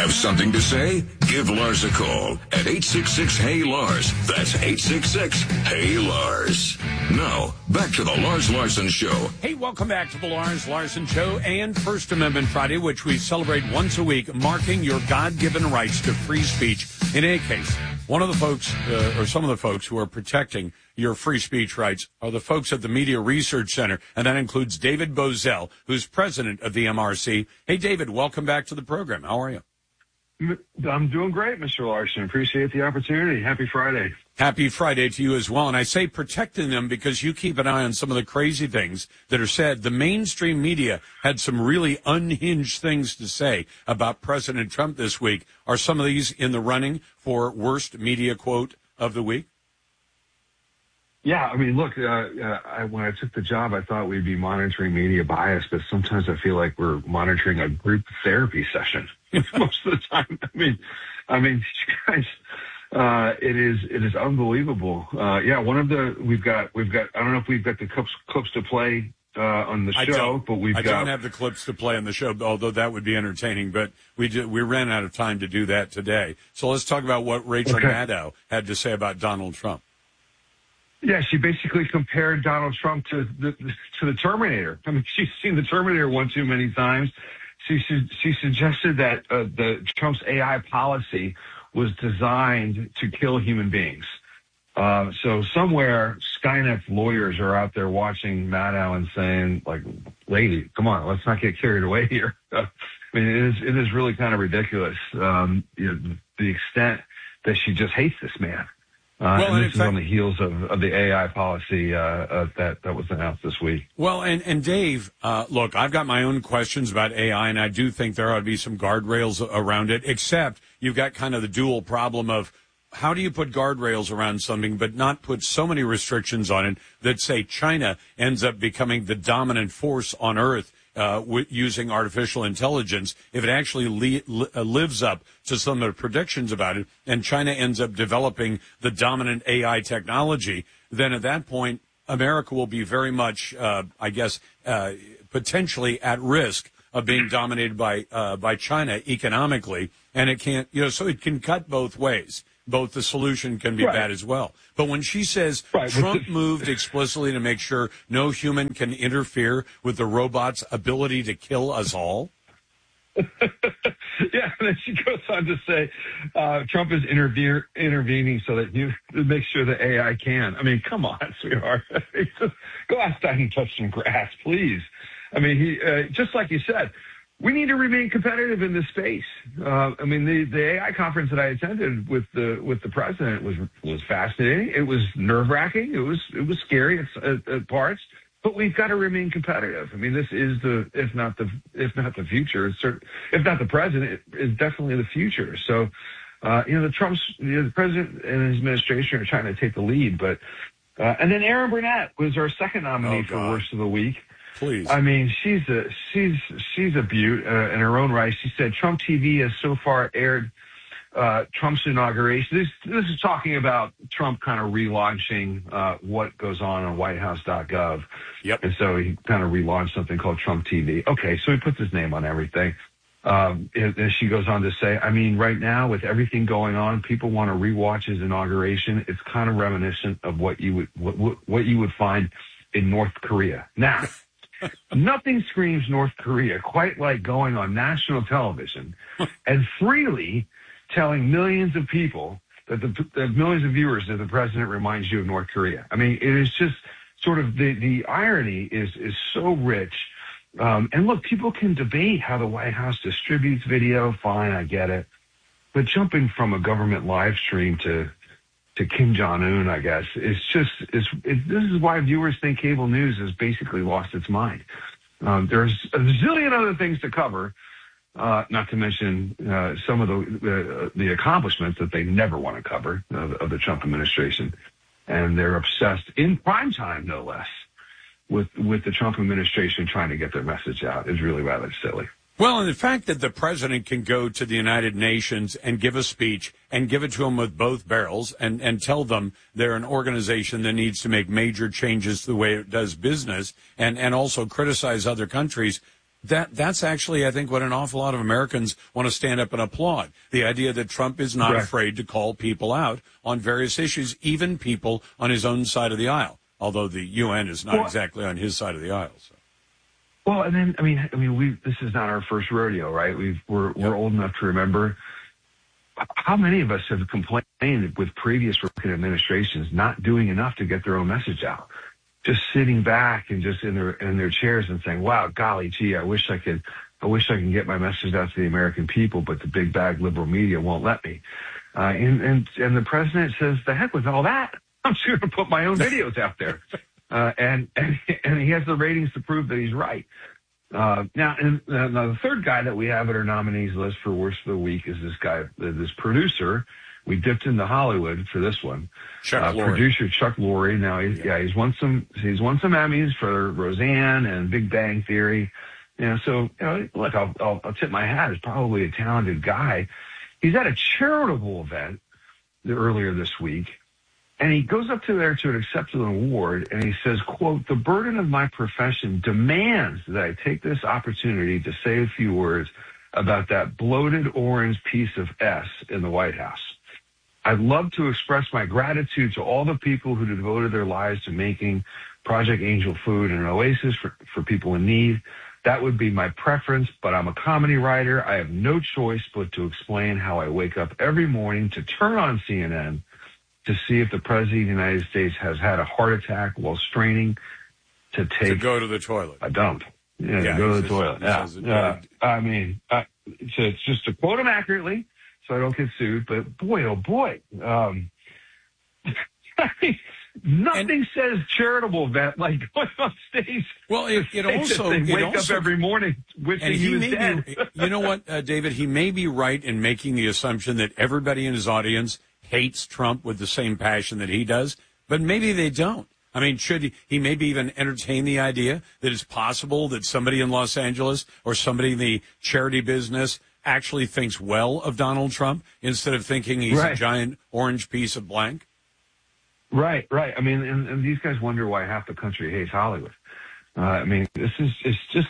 Have something to say? Give Lars a call at 866-HEY-LARS. That's 866-HEY-LARS. Now, back to the Lars Larson Show. Hey, welcome back to the Lars Larson Show and First Amendment Friday, which we celebrate once a week, marking your God-given rights to free speech. In any case, one of the folks, or some of the folks who are protecting your free speech rights are the folks at the Media Research Center, and that includes David Bozell, who's president of the MRC. Hey, David, welcome back to the program. How are you? I'm doing great, Mr. Larson. Appreciate the opportunity. Happy Friday. Happy Friday to you as well. And I say protecting them because you keep an eye on some of the crazy things that are said. The mainstream media had some really unhinged things to say about President Trump this week. Are some of these in the running for worst media quote of the week? Yeah, I mean, look, when I took the job, I thought we'd be monitoring media bias, but sometimes I feel like we're monitoring a group therapy session most of the time. I mean, you guys, it is unbelievable. Yeah, we've got. I don't know if we've got the clips to play on the show, but I don't have the clips to play on the show, although that would be entertaining. But we ran out of time to do that today. So let's talk about what Rachel Maddow had to say about Donald Trump. Yeah, she basically compared Donald Trump to the Terminator. I mean, she's seen the Terminator one too many times. She suggested that the Trump's AI policy was designed to kill human beings. So somewhere Skynet lawyers are out there watching Maddow and saying, like, lady, come on, let's not get carried away here. I mean, it is really kind of ridiculous, the extent that she just hates this man. And this is on the heels of the AI policy that was announced this week. Well, and Dave, look, I've got my own questions about AI, and I do think there ought to be some guardrails around it, except you've got kind of the dual problem of how do you put guardrails around something but not put so many restrictions on it that, say, China ends up becoming the dominant force on Earth using artificial intelligence, if it actually lives up to some of the predictions about it, and China ends up developing the dominant AI technology, then at that point, America will be very much, potentially at risk of being dominated by China economically, and it can't, so it can cut both ways. Both the solution can be bad as well. But when she says Trump moved explicitly to make sure no human can interfere with the robot's ability to kill us all. Yeah, and then she goes on to say Trump is intervening so that you make sure the AI can. I mean, come on, sweetheart. Just go outside and touch some grass, please. I mean, he just like you said, we need to remain competitive in this space. I mean, the AI conference that I attended with the president was fascinating. It was nerve-wracking. It was scary at parts, but we've got to remain competitive. I mean, this is if not the future, if not the present, it is definitely the future. So, the president and his administration are trying to take the lead, but and then Erin Burnett was our second nominee for Worst of the Week. Please. I mean, she's a beaut in her own right. She said Trump TV has so far aired Trump's inauguration. This is talking about Trump kind of relaunching what goes on WhiteHouse.gov. Yep. And so he kind of relaunched something called Trump TV. Okay, so he puts his name on everything. And she goes on to say, I mean, right now with everything going on, people want to rewatch his inauguration. It's kind of reminiscent of what you would find in North Korea. Now. Nothing screams North Korea quite like going on national television and freely telling millions of people that millions of viewers that the president reminds you of North Korea. I mean, it is just sort of the irony is so rich. And look, people can debate how the White House distributes video. Fine, I get it. But jumping from a government live stream to Kim Jong-un, I guess, this is why viewers think cable news has basically lost its mind. There's a zillion other things to cover, not to mention some of the accomplishments that they never want to cover of the Trump administration. And they're obsessed, in prime time, no less, with the Trump administration trying to get their message out is really rather silly. Well, and the fact that the president can go to the United Nations and give a speech and give it to them with both barrels and tell them they're an organization that needs to make major changes to the way it does business and also criticize other countries, That's actually, I think, what an awful lot of Americans want to stand up and applaud. The idea that Trump is not afraid to call people out on various issues, even people on his own side of the aisle, although the UN is not exactly on his side of the aisle. So. Well, and then, I mean, this is not our first rodeo, right? We're old enough to remember how many of us have complained with previous Republican administrations not doing enough to get their own message out. Just sitting back and just in their chairs and saying, "Wow, golly gee, I wish I can get my message out to the American people, but the big bag liberal media won't let me." And the president says, "The heck with all that! I'm just going to put my own videos out there," and he has the ratings to prove that he's right. Now the third guy that we have at our nominees list for Worst of the Week is this guy, this producer. We dipped into Hollywood for this one. Producer Chuck Lorre. Now he's won some Emmys for Roseanne and Big Bang Theory. So look, I'll tip my hat. He's probably a talented guy. He's at a charitable event earlier this week, and he goes up there to accept an award, and he says, quote, "The burden of my profession demands that I take this opportunity to say a few words about that bloated orange piece of S in the White House. I'd love to express my gratitude to all the people who devoted their lives to making Project Angel Food an oasis for people in need. That would be my preference, but I'm a comedy writer. I have no choice but to explain how I wake up every morning to turn on CNN to see if the President of the United States has had a heart attack while straining to go to the toilet. A dump. To go to the toilet. So it's just to quote him accurately, so I don't get sued. But boy, oh boy, nothing says charitable event like going on stage. Well, it also wake up every morning wishing he was dead. You know what, David? He may be right in making the assumption that everybody in his audience hates Trump with the same passion that he does, but maybe they don't. I mean, should he maybe even entertain the idea that it's possible that somebody in Los Angeles or somebody in the charity business actually thinks well of Donald Trump instead of thinking he's a giant orange piece of blank? Right. I mean, and these guys wonder why half the country hates Hollywood. It's just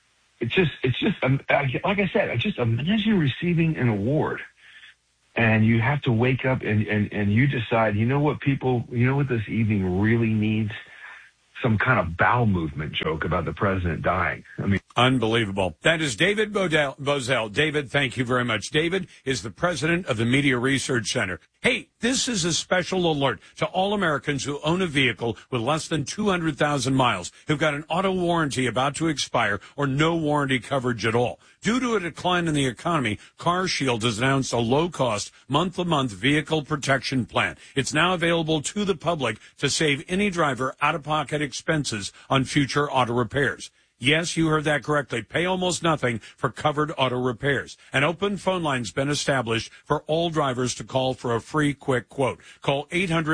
like I said, I just imagine receiving an award and you have to wake up and you decide, you know what this evening really needs? Some kind of bowel movement joke about the president dying. I mean, unbelievable. That is David Bozell. David, thank you very much. David is the president of the Media Research Center. Hey, this is a special alert to all Americans who own a vehicle with less than 200,000 miles, who've got an auto warranty about to expire or no warranty coverage at all. Due to a decline in the economy, CarShield has announced a low-cost, month-to-month vehicle protection plan. It's now available to the public to save any driver out-of-pocket expenses on future auto repairs. Yes, you heard that correctly. Pay almost nothing for covered auto repairs. An open phone line's been established for all drivers to call for a free, quick quote. Call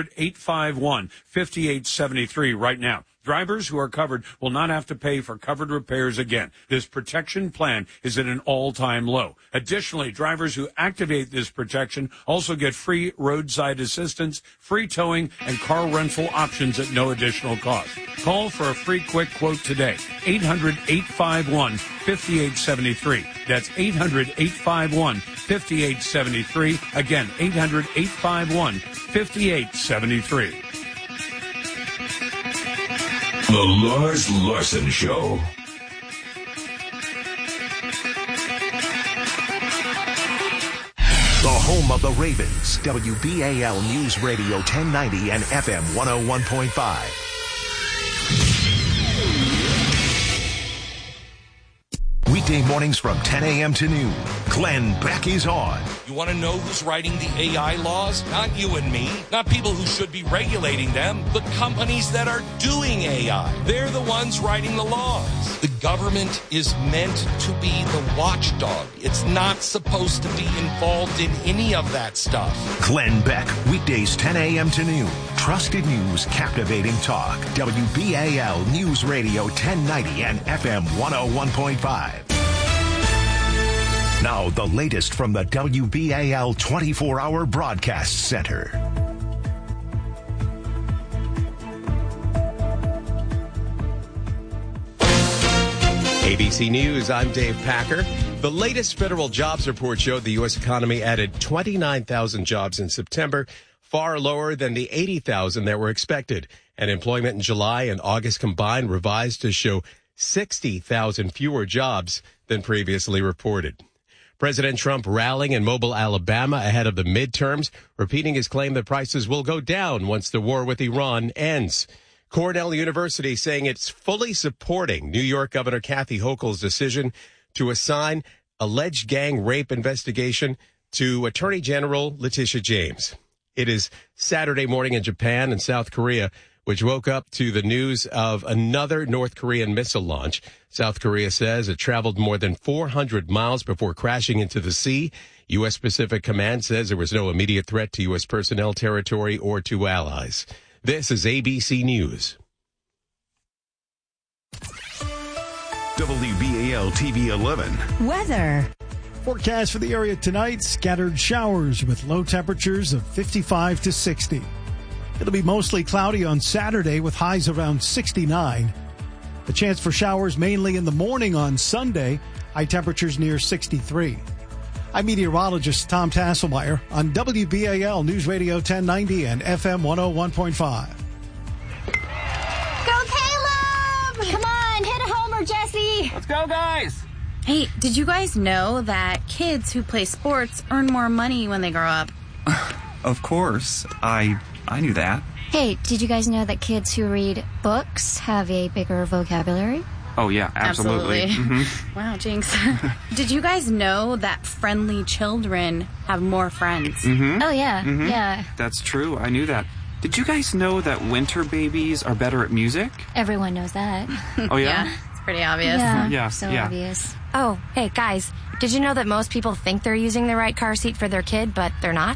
800-851-5873 right now. Drivers who are covered will not have to pay for covered repairs again. This protection plan is at an all-time low. Additionally, drivers who activate this protection also get free roadside assistance, free towing, and car rental options at no additional cost. Call for a free quick quote today. 800-851-5873. That's 800-851-5873. Again, 800-851-5873. The Lars Larson Show. The home of the Ravens, WBAL News Radio 1090 and FM 101.5. Weekday mornings from 10 a.m. to noon. Glenn Beck is on. You want to know who's writing the AI laws? Not you and me. Not people who should be regulating them. The companies that are doing AI. They're the ones writing the laws. The government is meant to be the watchdog. It's not supposed to be involved in any of that stuff. Glenn Beck, weekdays 10 a.m. to noon. Trusted news, captivating talk. WBAL News Radio 1090 and FM 101.5. Now, the latest from the WBAL 24-hour broadcast center. ABC News, I'm Dave Packer. The latest federal jobs report showed the U.S. economy added 29,000 jobs in September, far lower than the 80,000 that were expected. And employment in July and August combined revised to show 60,000 fewer jobs than previously reported. President Trump rallying in Mobile, Alabama ahead of the midterms, repeating his claim that prices will go down once the war with Iran ends. Cornell University saying it's fully supporting New York Governor Kathy Hochul's decision to assign alleged gang rape investigation to Attorney General Letitia James. It is Saturday morning in Japan and South Korea, which woke up to the news of another North Korean missile launch. South Korea says it traveled more than 400 miles before crashing into the sea. U.S. Pacific Command says there was no immediate threat to U.S. personnel, territory, or to allies. This is ABC News. WBAL TV 11. Weather. Forecast for the area tonight, scattered showers with low temperatures of 55 to 60. It'll be mostly cloudy on Saturday with highs around 69. The chance for showers mainly in the morning on Sunday, high temperatures near 63. I'm meteorologist Tom Tasselmeyer on WBAL News Radio 1090 and FM 101.5. Go Caleb! Come on, hit a homer, Jesse. Let's go, guys. Hey, did you guys know that kids who play sports earn more money when they grow up? Of course. I knew that. Hey, did you guys know that kids who read books have a bigger vocabulary? Oh, yeah, absolutely. Mm-hmm. Wow, jinx. Did you guys know that friendly children have more friends? Mm-hmm. Oh, yeah, mm-hmm. yeah. That's true. I knew that. Did you guys know that winter babies are better at music? Everyone knows that. Oh, yeah? Yeah, it's pretty obvious. Yeah, so obvious. Oh, hey, guys, did you know that most people think they're using the right car seat for their kid, but they're not?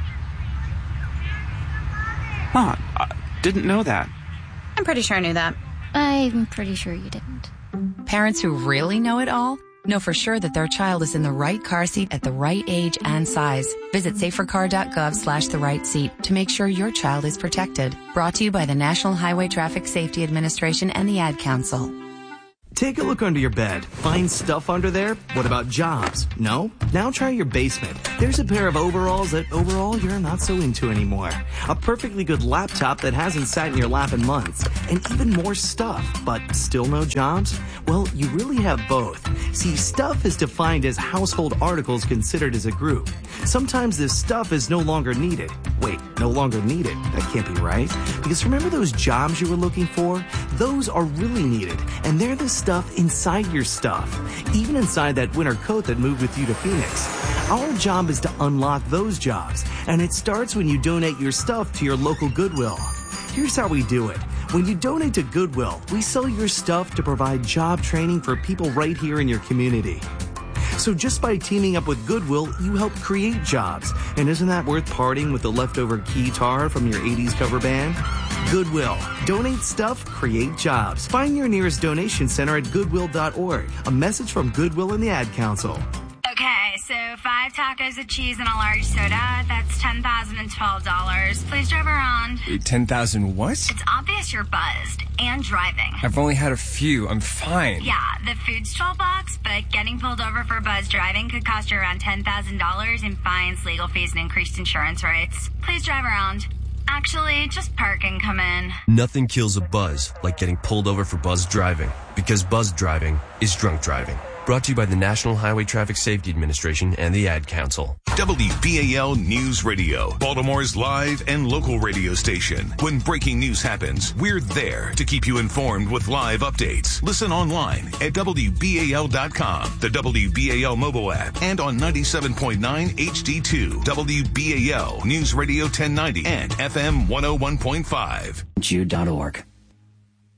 Huh, didn't know that. I'm pretty sure I knew that. I'm pretty sure you didn't. Parents who really know it all know for sure that their child is in the right car seat at the right age and size. Visit safercar.gov/the right seat to make sure your child is protected. Brought to you by the National Highway Traffic Safety Administration and the Ad Council. Take a look under your bed. Find stuff under there? What about jobs? No? Now try your basement. There's a pair of overalls that overall you're not so into anymore. A perfectly good laptop that hasn't sat in your lap in months. And even more stuff, but still no jobs? Well, you really have both. See, stuff is defined as household articles considered as a group. Sometimes this stuff is no longer needed. Wait, no longer needed? That can't be right. Because remember those jobs you were looking for? Those are really needed. And they're the stuff inside your stuff, even inside that winter coat that moved with you to Phoenix. Our job is to unlock those jobs, and it starts when you donate your stuff to your local Goodwill. Here's how we do it. When you donate to Goodwill, we sell your stuff to provide job training for people right here in your community. So just by teaming up with Goodwill, you help create jobs. And isn't that worth parting with the leftover guitar from your 80s cover band? Goodwill. Donate stuff, create jobs. Find your nearest donation center at goodwill.org. A message from Goodwill and the Ad Council. Okay, so 5 tacos of cheese and a large soda. That's $10,012. Please drive around. Wait, 10,000 what? It's obvious you're buzzed and driving. I've only had a few. I'm fine. Yeah, the food's $12, but getting pulled over for buzz driving could cost you around $10,000 in fines, legal fees, and increased insurance rates. Please drive around. Actually, just park and come in. Nothing kills a buzz like getting pulled over for buzz driving, because buzz driving is drunk driving. Brought to you by the National Highway Traffic Safety Administration and the Ad Council. WBAL News Radio, Baltimore's live and local radio station. When breaking news happens, we're there to keep you informed with live updates. Listen online at WBAL.com, the WBAL mobile app, and on 97.9 HD2, WBAL News Radio 1090 and FM 101.5. Jude.org.